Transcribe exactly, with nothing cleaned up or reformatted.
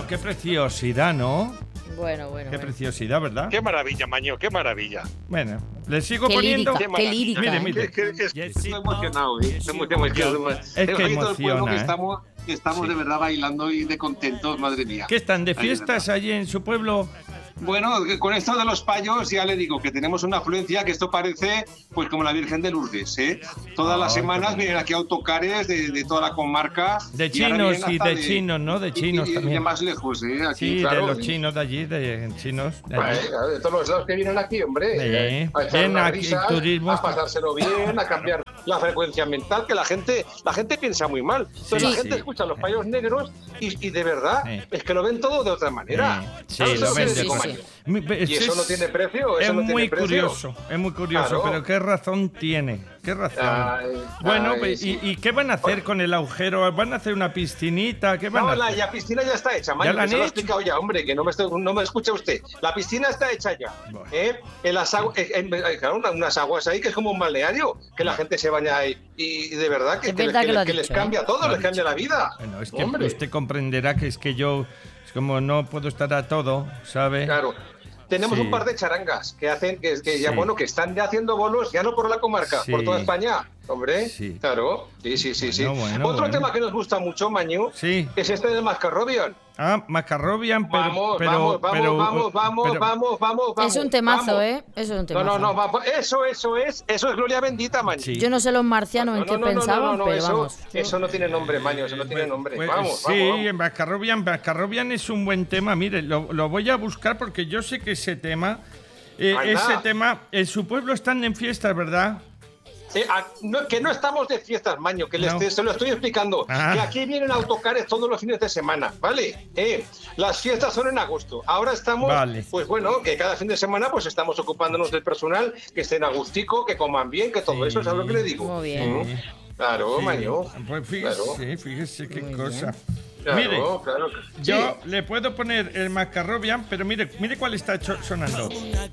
Bueno, qué preciosidad, ¿no? Bueno, bueno. Qué bueno. preciosidad, ¿verdad? Qué maravilla, Maño, qué maravilla. Bueno, le sigo Qué poniendo. lírica, Qué qué maravilla. lírica. Mire, ¿eh? mire. Que- que- que estoy emocionado, ¿eh? Estoy muy Es que Aquí todo el pueblo emociona, que ¿eh? estamos, que estamos Sí. de verdad bailando y de contentos, madre mía. ¿Qué están de Ay, de fiestas verdad. allí en su pueblo? Bueno, con esto de los payos ya le digo que tenemos una afluencia que esto parece pues como la Virgen de Lourdes, ¿eh? Todas Ah, las qué semanas bonito. vienen aquí autocares de, de toda la comarca. De y ahora chinos vienen y hasta de chinos, ¿no? De y- chinos y, y de también. más lejos, ¿eh? Aquí, Sí, claro. de los chinos de allí, de chinos de allí. Vale, claro, de todos los lados que vienen aquí, hombre. Sí. eh, a echar Ven unas aquí, risas, turismo a está- pasárselo bien, a cambiar La frecuencia mental, que la gente, la gente piensa muy mal. Entonces Sí, la gente sí. escucha los payos negros y, y de verdad Sí. es que lo ven todo de otra manera. Eh, Sí, ¿Sabes lo que ven te de digo, sí, Maño? Mi- ¿Y eso es- no tiene precio? Es ¿Eso no muy tiene precio? curioso, es muy curioso, Claro. pero ¿qué razón tiene? ¿Qué razón? Ay, bueno, ay, ¿y, sí. ¿y qué van a hacer con el agujero? ¿Van a hacer una piscinita? ¿Qué van No, a la hacer? ya piscina ya está hecha, Maño, ¿Ya la que han se lo he hecho? explicado ya, hombre, que no me, estoy- no me escucha usted. La piscina está hecha ya. Bueno. ¿eh? En las agu- eh, en- eh, claro, una- unas aguas ahí que es como un balneario, que la gente se baña ahí. Y, y de verdad que, Es que, verdad que- que lo ha que les dicho, cambia ¿eh? todo, Lo ha les cambia dicho. la vida. Bueno, es que Hombre. usted comprenderá que es que yo, es como no puedo estar a todo, ¿sabe? Claro. Tenemos Sí. un par de charangas que hacen, que, que ya Sí. bueno, que están ya haciendo bolos, ya no por la comarca, Sí. por toda España. Hombre, Sí. claro. Sí, sí, sí, sí. Bueno, bueno, Otro bueno. tema que nos gusta mucho, Mañu, Sí. es este del Mascarrobian. Ah, Macarrobian, pero... Vamos, pero, vamos, vamos, pero- vamos, vamos, pero- vamos, vamos, vamos. Es un temazo, vamos. ¿eh? Eso es un No, temazo. no, no, vamos. Eso, eso es, eso es gloria bendita, Maño. Sí. Yo no sé los marcianos en No, qué no, no, no, pensaban, no, no, pero eso, vamos. eso no tiene nombre, Maño, eso no tiene nombre. Pues, vamos, sí, vamos, vamos. Macarrobian, Macarrobian es un buen tema. Mire, lo, lo voy a buscar porque yo sé que ese tema, eh, Anda. ese tema, en su pueblo están en fiestas, ¿verdad? Eh, a- no, que no estamos de fiestas, Maño, que les No. te- se lo estoy explicando. Ah. Que aquí vienen autocares todos los fines de semana, ¿vale? Eh, las fiestas son en agosto. Ahora estamos, Vale. pues bueno, que cada fin de semana pues estamos ocupándonos del personal, que estén a gustico, que coman bien, que todo Sí. eso, ¿sabes lo que le digo? Muy bien. Mm. Claro, Sí. Maño. Pues fíjese, Claro. fíjese qué Muy cosa. Claro, Mire, claro. yo Sí. le puedo poner el Macarrobian, pero mire, mire cuál está cho- sonando.